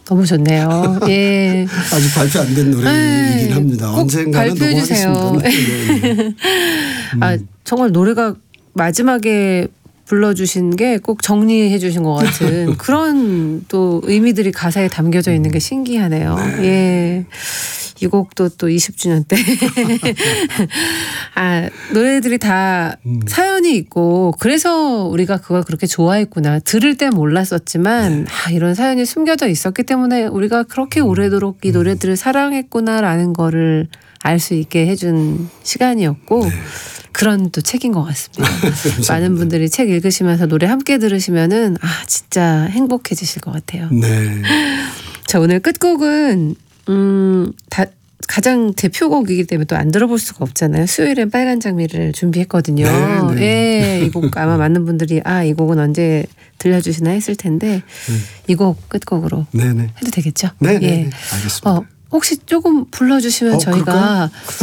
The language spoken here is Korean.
너무 좋네요. 예. 아직 발표 안 된 노래이긴 네, 합니다. 꼭 언젠가는 발표해 주세요. 녹음하겠습니다. 아, 정말 노래가 마지막에 불러주신 게 꼭 정리해 주신 것 같은 그런 또 의미들이 가사에 담겨져 있는 게 신기하네요. 네. 예. 이 곡도 또 20주년 때. 아, 노래들이 다 사연이 있고 그래서 우리가 그걸 그렇게 좋아했구나. 들을 땐 몰랐었지만 아, 이런 사연이 숨겨져 있었기 때문에 우리가 그렇게 오래도록 이 노래들을 사랑했구나라는 거를 알 수 있게 해준 시간이었고 그런 또 책인 것 같습니다. 많은 분들이 책 읽으시면서 노래 함께 들으시면은 아 진짜 행복해지실 것 같아요. 네. 자, 오늘 끝곡은 가장 대표곡이기 때문에 또 안 들어볼 수가 없잖아요. 수요일엔 빨간 장미를 준비했거든요. 네, 네. 예, 이 곡 아마 많은 분들이 아, 이 곡은 언제 들려주시나 했을 텐데 이 곡 끝곡으로 네네. 해도 되겠죠? 네네. 예. 알겠습니다. 혹시 조금 불러주시면 저희가 그럴까요?